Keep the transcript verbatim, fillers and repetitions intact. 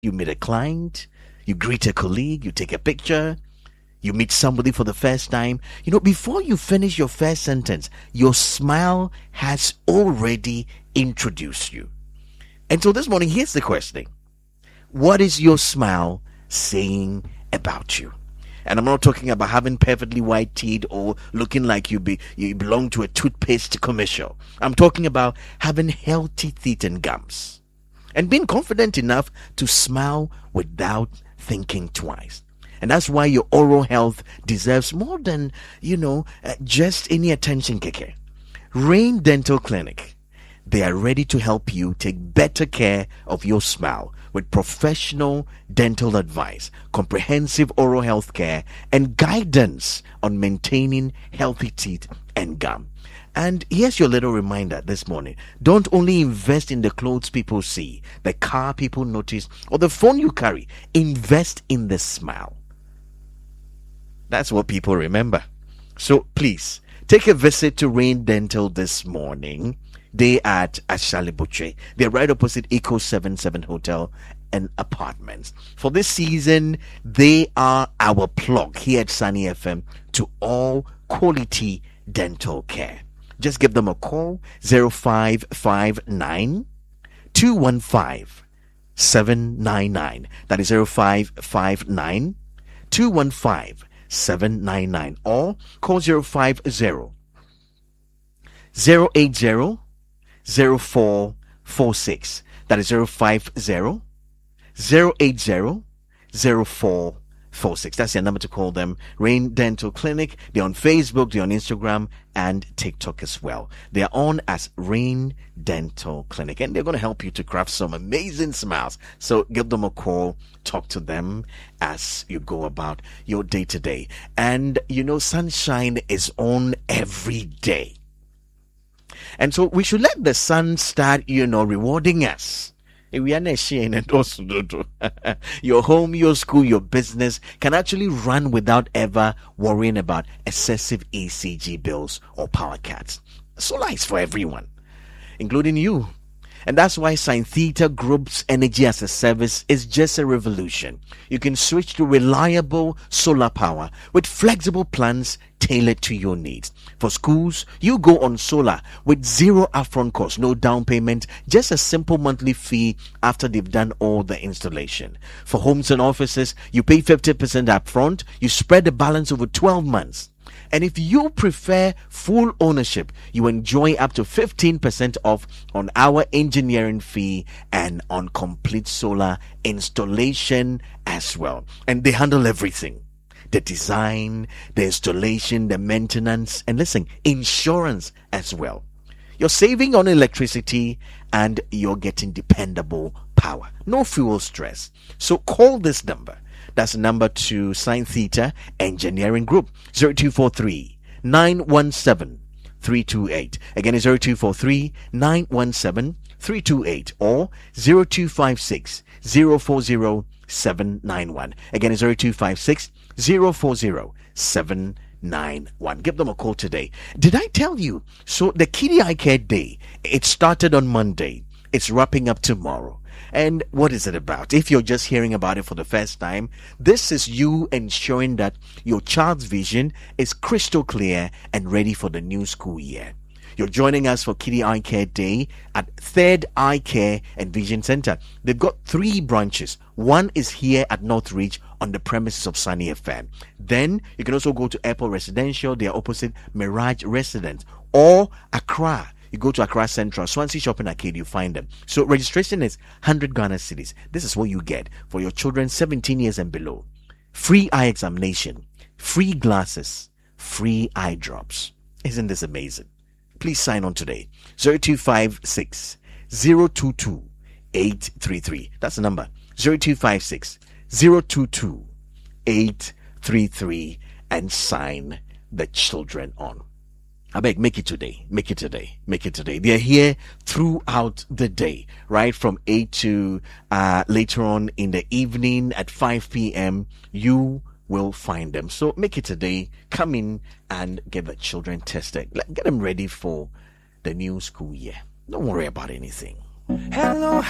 you meet a client, you greet a colleague, you take a picture, you meet somebody for the first time. You know, before you finish your first sentence, your smile has already introduced you. And so this morning, here's the question. What is your smile saying about you? And I'm not talking about having perfectly white teeth or looking like you be you belong to a toothpaste commercial. I'm talking about having healthy teeth and gums and being confident enough to smile without thinking twice. And that's why your oral health deserves more than, you know, uh, just any attention, Keke. Rain Dental Clinic. They are ready to help you take better care of your smile with professional dental advice, comprehensive oral health care, and guidance on maintaining healthy teeth and gum. And here's your little reminder this morning. Don't only invest in the clothes people see, the car people notice, or the phone you carry. Invest in the smile. That's what people remember. So please, take a visit to Rain Dental this morning. They at Ashalibuche. They're right opposite Eco seventy-seven Hotel and Apartments. For this season, they are our plug here at Sunny F M to all quality dental care. Just give them a call, zero five five nine, two one five, seven nine nine. That is zero five five nine, two one five, seven nine nine. Or call zero five zero, zero eight zero, zero four four six. That is zero five zero, zero eight zero, zero four four six. That's your number to call them. Rain Dental Clinic. They're on Facebook, they're on Instagram and TikTok as well. They are on as Rain Dental Clinic, and they're going to help you to craft some amazing smiles. So give them a call, talk to them as you go about your day to day. And you know, sunshine is on every day. And so we should let the sun start, you know, rewarding us. Your home, your school, your business can actually run without ever worrying about excessive E C G bills or power cuts. Solar is for everyone, including you. And that's why Sign Theta Group's Energy as a Service is just a revolution. You can switch to reliable solar power with flexible plans tailored to your needs. For schools, you go on solar with zero upfront cost, no down payment, just a simple monthly fee after they've done all the installation. For homes and offices, you pay fifty percent upfront, you spread the balance over twelve months. And if you prefer full ownership, you enjoy up to fifteen percent off on our engineering fee and on complete solar installation as well. And they handle everything. The design, the installation, the maintenance, and listen, insurance as well. You're saving on electricity and you're getting dependable power. No fuel stress. So call this number. That's the number to Sign Theta Engineering Group, zero two four three, nine one seven, three two eight. Again, it's zero two four three, nine one seven, three two eight or zero two five six, zero four zero, seven nine one. Again, it's zero two five six, zero four zero, seven nine one. Give them a call today. Did I tell you? So the Kiddie Eye Care Day, it started on Monday. It's wrapping up tomorrow. And what is it about? If you're just hearing about it for the first time, this is you ensuring that your child's vision is crystal clear and ready for the new school year. You're joining us for Kiddie Eye Care Day at Third Eye Care and Vision Center. They've got three branches. One is here at Northridge on the premises of Sunny F M. Then you can also go to Airport Residential. They are opposite Mirage Residence. Or Accra. You go to Accra Central, Swansea Shopping Arcade, you find them. So registration is one hundred Ghana cedis. This is what you get for your children seventeen years and below. Free eye examination, free glasses, free eye drops. Isn't this amazing? Please sign on today. zero two five six, zero two two, eight three three. That's the number. zero two five six, zero two two, eight three three and sign the children on. I beg, make it today, make it today, make it today. They're here throughout the day, right? From eight to uh, later on in the evening at five p.m. You will find them. So make it today. Come in and get the children tested. Get them ready for the new school year. Don't worry about anything. Hello.